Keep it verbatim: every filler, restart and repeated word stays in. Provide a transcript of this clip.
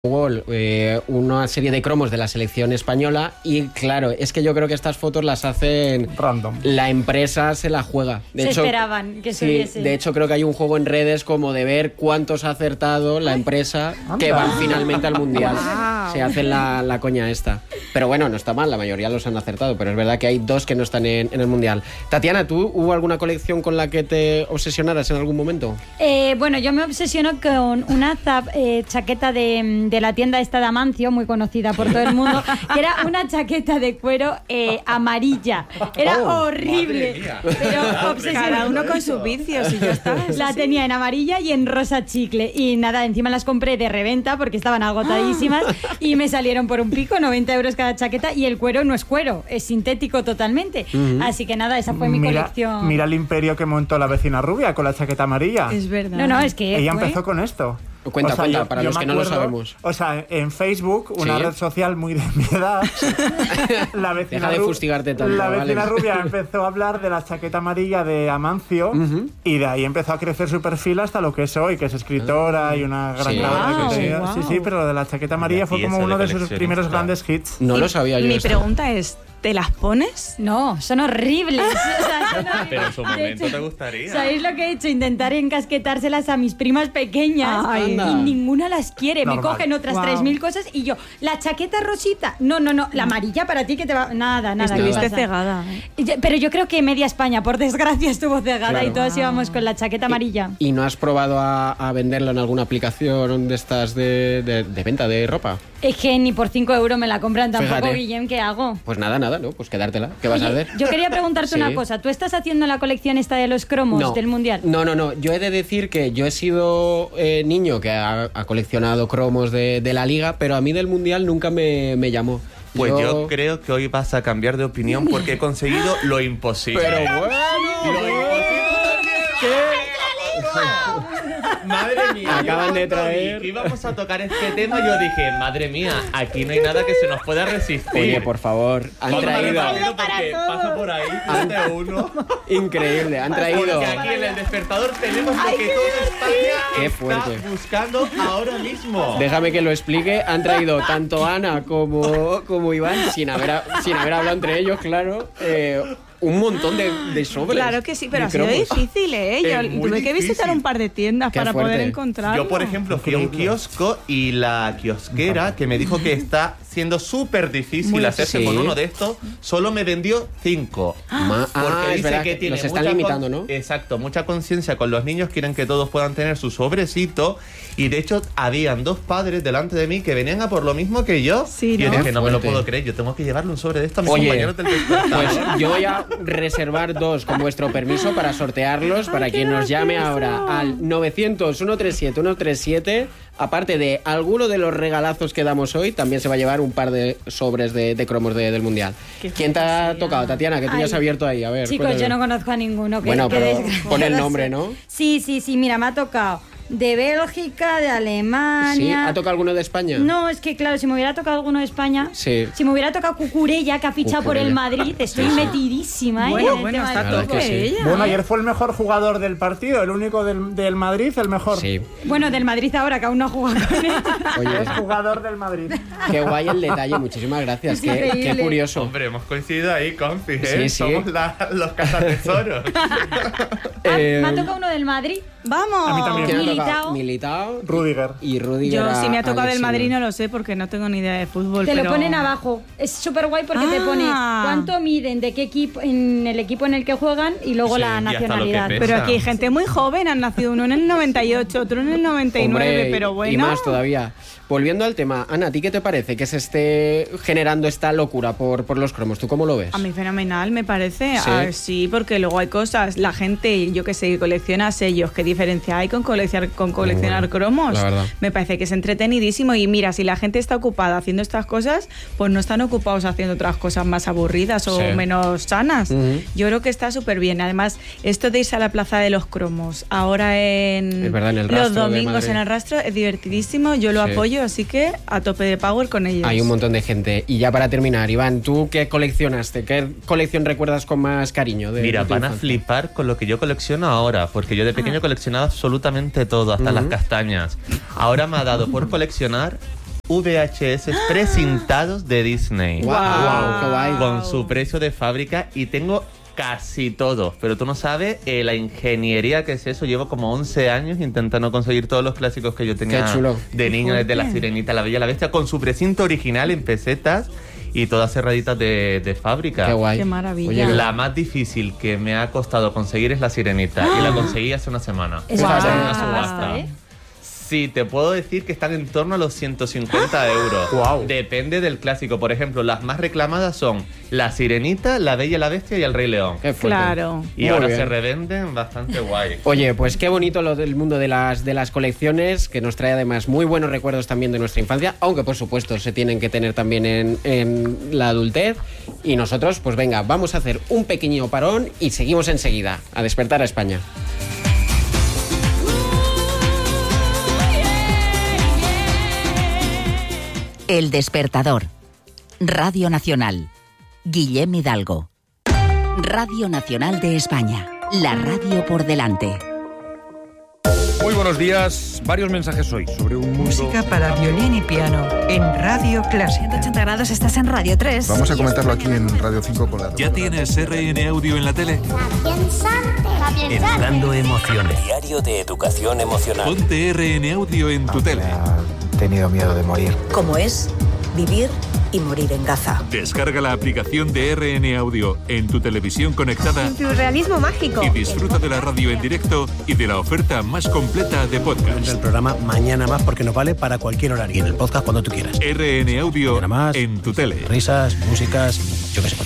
Wall, eh, una serie de cromos de la selección española y claro, es que yo creo que estas fotos las hacen random. La empresa se la juega. De se hecho, esperaban que se sí, viese. De hecho, creo que hay un juego en redes como de ver cuántos ha acertado la empresa Anda. que van finalmente al Mundial. Wow. Se hacen la, la coña esta. Pero bueno, no está mal, la mayoría los han acertado, pero es verdad que hay dos que no están en, en el Mundial. Tatiana, ¿tú hubo alguna colección con la que te obsesionaras en algún momento? Eh, bueno, yo me obsesiono con una zap, eh, chaqueta de, de la tienda esta de Amancio, muy conocida por todo el mundo, que era una chaqueta de cuero eh, amarilla. Era oh, horrible. Pero cada uno con sus vicios y ya está. La sí. tenía en amarilla y en rosa chicle. Y nada, encima las compré de reventa porque estaban agotadísimas y me salieron por un pico, noventa euros cada chaqueta, y el cuero no es cuero, es sintético totalmente. Uh-huh. Así que nada, esa fue mi mira, colección. Mira el imperio que montó la vecina rubia con la chaqueta amarilla. Es verdad. No, no, es que ella fue... empezó con esto. Cuenta, o sea, cuenta, yo, para yo los que acuerdo, no lo sabemos. O sea, en Facebook, una ¿Sí? red social muy de mi edad, la vecina, Deja de fustigarte tanto, la vecina vale. rubia empezó a hablar de la chaqueta amarilla de Amancio uh-huh. y de ahí empezó a crecer su perfil hasta lo que es hoy, que es escritora y una gran sí. carrera wow, que tenía. wow. Sí, sí, pero lo de la chaqueta amarilla fue como uno de sus primeros grandes hits. No lo sabía yo. Mi esto. pregunta es, ¿te las pones? No, son horribles. O sea, son horribles. Pero en su momento hecho, te gustaría. ¿Sabéis lo que he hecho? Intentar encasquetárselas a mis primas pequeñas. Ay, y ninguna las quiere. Normal. Me cogen otras wow. tres mil cosas y yo, la chaqueta rosita. No, no, no. La amarilla para ti que te va... Nada, nada. Estuviste cegada. ¿eh? Pero yo creo que media España, por desgracia, estuvo cegada claro. y todos íbamos con la chaqueta amarilla. ¿Y, y no has probado a, a venderlo en alguna aplicación de estas de, de, de venta de ropa? Es que ni por cinco euros me la compran tampoco, Fíjate. Guillem, ¿qué hago? Pues nada, nada, ¿no? Pues quedártela. ¿Qué vas Oye, a hacer? Yo quería preguntarte sí. una cosa. ¿Tú estás haciendo la colección esta de los cromos no. del Mundial? No, no, no. Yo he de decir que yo he sido eh, niño que ha, ha coleccionado cromos de, de la Liga, pero a mí del Mundial nunca me, me llamó. Pues yo... yo creo que hoy vas a cambiar de opinión porque he conseguido lo imposible. Pero bueno, lo imposible. ¿Qué? Madre mía, acaban de traer que íbamos a tocar este tema. Yo dije, madre mía, aquí no hay nada que se nos pueda resistir. Oye, por favor, han Vamos traído porque pasa por ahí de uno. Increíble, han traído. Porque aquí en el despertador tenemos lo que toda España está buscando ahora mismo. Déjame que lo explique. Han traído tanto Ana como, como Iván, sin haber, sin haber hablado entre ellos, claro. Eh, un montón de, de sobres. Claro que sí, pero ha sido difícil, ¿eh? Yo tuve difícil. que visitar un par de tiendas Qué para fuerte. poder encontrarlo. Yo, por ejemplo, fui a un kiosco y la kiosquera, que me dijo que está siendo súper difícil Muy hacerse sí. con uno de estos, solo me vendió cinco. Ah, porque ah, dice es verdad, que tiene los están mucha limitando, ¿no? Exacto, mucha conciencia con los niños, quieren que todos puedan tener su sobrecito. Y de hecho, habían dos padres delante de mí que venían a por lo mismo que yo. Sí, y yo ¿no? dije, no me lo Fuerte. puedo creer, yo tengo que llevarle un sobre de esto a mis Oye, compañeros del despertar. Pues yo voy a reservar dos con vuestro permiso para sortearlos. Ay, para quien nos llame ahora al novecientos, ciento treinta y siete, ciento treinta y siete. Aparte de alguno de los regalazos que damos hoy, también se va a llevar un par de sobres de, de cromos de, del Mundial. ¿Quién te ha tocado, Tatiana? Que tú ya has abierto ahí. A ver, chicos, cuéntame. yo no conozco a ninguno. Que, bueno, que pero pon el nombre, ¿no? Sí, sí, sí. Mira, me ha tocado de Bélgica, de Alemania. ¿Sí? ¿Ha tocado alguno de España? No, es que claro, si me hubiera tocado alguno de España, sí. si me hubiera tocado Cucurella, que ha fichado Cucurella. por el Madrid, estoy sí, sí. metidísima. ¿eh? Bueno, bueno, está todo que sí. ella. Bueno, ¿eh? ayer fue el mejor jugador del partido, el único del, del Madrid, el mejor. Sí. Bueno, del Madrid ahora, que aún no ha jugado con él. Oye, es jugador del Madrid. Qué guay el detalle, muchísimas gracias. Qué, qué curioso. Hombre, hemos coincidido ahí, confis, ¿eh? Sí, sí. Somos la, los cazatesoros. eh, me ha tocado uno del Madrid. ¡Vamos! A mí también. ¿Quién ha Militao. tocado? Militao. Rudiger. Y Rudiger. Yo, si me ha tocado Alex, del Madrid, sí. no lo sé porque no tengo ni idea de fútbol. Te pero... lo ponen abajo. Es súper guay porque ah. te pone cuánto miden, de qué equipo, en el equipo en el que juegan y luego Sí, la y nacionalidad. Pero aquí hay gente muy joven, han nacido uno en el noventa y ocho, otro en el noventa y nueve, Hombre, pero bueno. Y más todavía. Volviendo al tema, Ana, ¿a ti qué te parece que se esté generando esta locura por, por los cromos? ¿Tú cómo lo ves? A mí fenomenal, me parece. Sí, ah, sí porque luego hay cosas, la gente, yo que sé, que colecciona sellos, ¿qué diferencia hay con coleccionar, con coleccionar bueno, cromos? la verdad. Me parece que es entretenidísimo y mira, si la gente está ocupada haciendo estas cosas, pues no están ocupados haciendo otras cosas más aburridas o Sí. menos sanas. Uh-huh. Yo creo que está súper bien. Además, esto de irse a la Plaza de los Cromos, ahora en, Es verdad, en el los Rastro de domingos Madrid. en el Rastro, es divertidísimo, yo lo Sí. apoyo, así que a tope de power con ellos. Hay un montón de gente. Y ya para terminar, Iván, ¿tú qué coleccionaste? ¿Qué colección recuerdas con más cariño? De, Mira, de tu van a infancia? flipar con lo que yo colecciono ahora, porque yo de pequeño Ah. coleccionaba absolutamente todo, hasta Uh-huh. las castañas. Ahora me ha dado por coleccionar V H S precintados de Disney. Wow, qué guay. Con su precio de fábrica y tengo casi todo. Pero tú no sabes eh, la ingeniería que es eso. Llevo como once años intentando conseguir todos los clásicos que yo tenía Qué chulo. de niño, desde La Sirenita, La Bella y la Bestia, con su precinto original en pesetas y todas cerraditas de, de fábrica. Qué guay. Qué maravilla. Oye, La más difícil que me ha costado conseguir es La Sirenita y la conseguí hace una semana. Eso Guau. es en una una pasta, subasta. ¿eh? Sí, te puedo decir que están en torno a los ciento cincuenta euros. Guau. Depende del clásico. Por ejemplo, las más reclamadas son La Sirenita, La Bella y la Bestia y El Rey León. qué fuerte. Claro. Y Muy ahora bien. se revenden bastante guay. Oye, pues qué bonito lo del mundo de las, de las colecciones, que nos trae además muy buenos recuerdos también de nuestra infancia, aunque por supuesto se tienen que tener también en, en la adultez. Y nosotros, pues venga, vamos a hacer un pequeño parón y seguimos enseguida a Despertar a España. El Despertador. Radio Nacional. Guillem Hidalgo. Radio Nacional de España. La radio por delante. Muy buenos días. Varios mensajes hoy sobre un mundo... Música para violín y piano en Radio Clásica. ciento ochenta grados, estás en Radio tres. Vamos a comentarlo aquí en Radio cinco con la... ¿Ya tienes R N Audio en la tele? Educando emociones. Diario de Educación Emocional. Ponte R N Audio en tu tele. He tenido miedo de morir. Como es vivir y morir en Gaza. Descarga la aplicación de R N Audio en tu televisión conectada Surrealismo mágico. y disfruta de la radio en directo y de la oferta más completa de podcast. El programa Mañana Más porque nos vale para cualquier horario. Y en el podcast cuando tú quieras. R N Audio Mañana Más, en tu tele. Risas, músicas, yo qué sé.